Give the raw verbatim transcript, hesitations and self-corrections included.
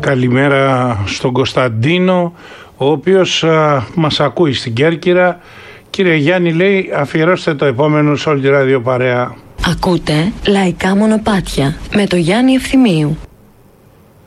Καλημέρα στον Κωνσταντίνο, ο οποίος α, μας ακούει στην Κέρκυρα. Κύριε Γιάννη, λέει, αφιερώστε το επόμενο σε όλη τη ραδιοπαρέα. Ακούτε Λαϊκά Μονοπάτια με το Γιάννη Ευθυμίου.